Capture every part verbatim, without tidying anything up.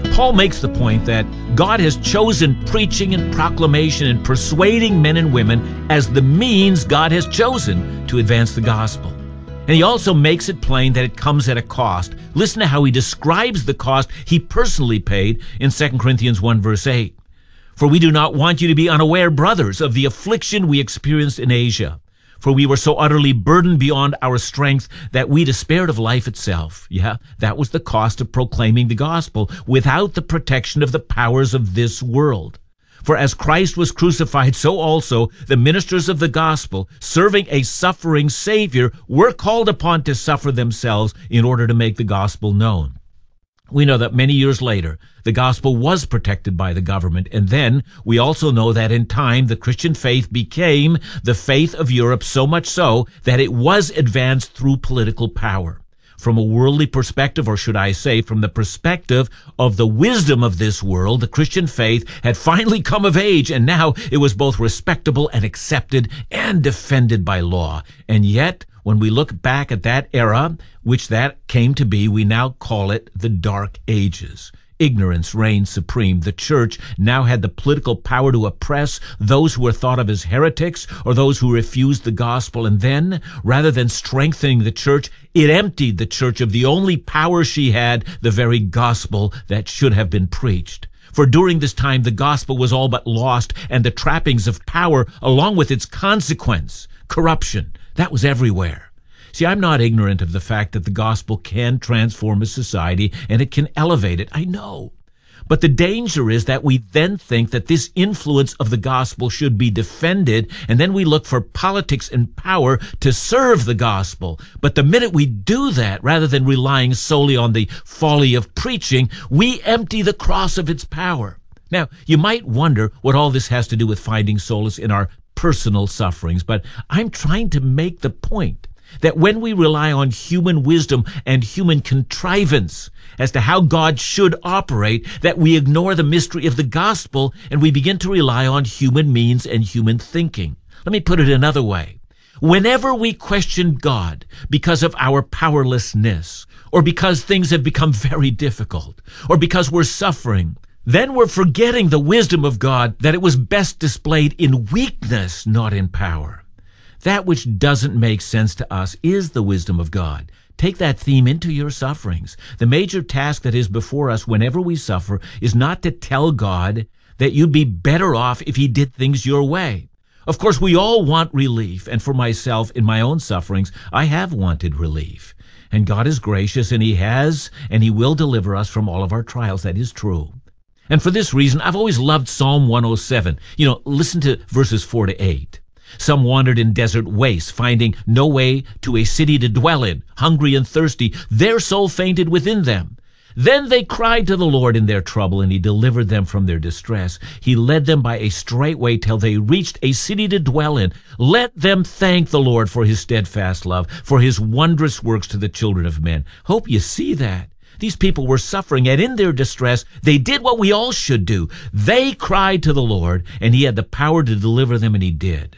Paul makes the point that God has chosen preaching and proclamation and persuading men and women as the means God has chosen to advance the gospel. And he also makes it plain that it comes at a cost. Listen to how he describes the cost he personally paid in Second Corinthians one, verse eight. For we do not want you to be unaware, brothers, of the affliction we experienced in Asia. For we were so utterly burdened beyond our strength that we despaired of life itself. Yeah, that was the cost of proclaiming the gospel without the protection of the powers of this world. For as Christ was crucified, so also the ministers of the gospel, serving a suffering Savior, were called upon to suffer themselves in order to make the gospel known. We know that many years later, the gospel was protected by the government, and then we also know that in time the Christian faith became the faith of Europe, so much so that it was advanced through political power. From a worldly perspective, or should I say, from the perspective of the wisdom of this world, the Christian faith had finally come of age, and now it was both respectable and accepted and defended by law. And yet, when we look back at that era, which that came to be, we now call it the Dark Ages. Ignorance reigned supreme. The church now had the political power to oppress those who were thought of as heretics or those who refused the gospel. And then, rather than strengthening the church, it emptied the church of the only power she had, the very gospel that should have been preached. For during this time, the gospel was all but lost, and the trappings of power, along with its consequence, corruption, that was everywhere. See, I'm not ignorant of the fact that the gospel can transform a society and it can elevate it. I know. But the danger is that we then think that this influence of the gospel should be defended, and then we look for politics and power to serve the gospel. But the minute we do that, rather than relying solely on the folly of preaching, we empty the cross of its power. Now, you might wonder what all this has to do with finding solace in our personal sufferings, but I'm trying to make the point that when we rely on human wisdom and human contrivance as to how God should operate, that we ignore the mystery of the gospel and we begin to rely on human means and human thinking. Let me put it another way. Whenever we question God because of our powerlessness, or because things have become very difficult, or because we're suffering, then we're forgetting the wisdom of God, that it was best displayed in weakness, not in power. That which doesn't make sense to us is the wisdom of God. Take that theme into your sufferings. The major task that is before us whenever we suffer is not to tell God that you'd be better off if he did things your way. Of course, we all want relief, and for myself, in my own sufferings, I have wanted relief. And God is gracious, and he has, and he will deliver us from all of our trials. That is true. And for this reason, I've always loved Psalm one oh seven. You know, listen to verses four to eight. Some wandered in desert wastes, finding no way to a city to dwell in. Hungry and thirsty, their soul fainted within them. Then they cried to the Lord in their trouble, and he delivered them from their distress. He led them by a straight way till they reached a city to dwell in. Let them thank the Lord for his steadfast love, for his wondrous works to the children of men. Hope you see that. These people were suffering, and in their distress, they did what we all should do. They cried to the Lord, and he had the power to deliver them, and he did.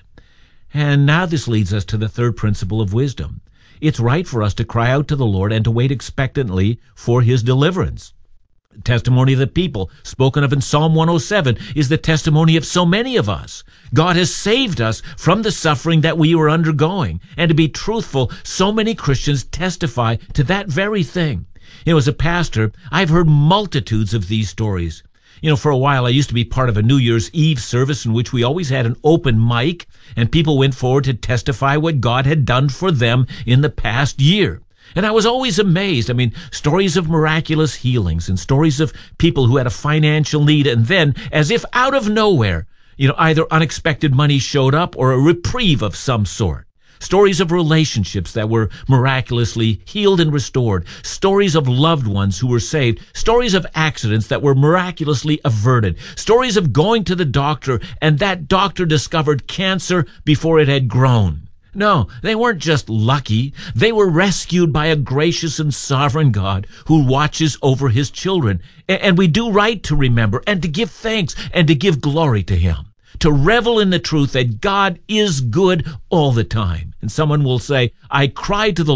And now this leads us to the third principle of wisdom. It's right for us to cry out to the Lord and to wait expectantly for his deliverance. The testimony of the people spoken of in Psalm one oh seven is the testimony of so many of us. God has saved us from the suffering that we were undergoing. And to be truthful, so many Christians testify to that very thing. You know, as a pastor, I've heard multitudes of these stories. You know, for a while I used to be part of a New Year's Eve service in which we always had an open mic, and people went forward to testify what God had done for them in the past year. And I was always amazed. I mean, stories of miraculous healings and stories of people who had a financial need, and then, as if out of nowhere, you know, either unexpected money showed up or a reprieve of some sort. Stories of relationships that were miraculously healed and restored. Stories of loved ones who were saved. Stories of accidents that were miraculously averted. Stories of going to the doctor and that doctor discovered cancer before it had grown. No, they weren't just lucky. They were rescued by a gracious and sovereign God who watches over his children. And we do right to remember and to give thanks and to give glory to him. To revel in the truth that God is good all the time. And someone will say, I cried to the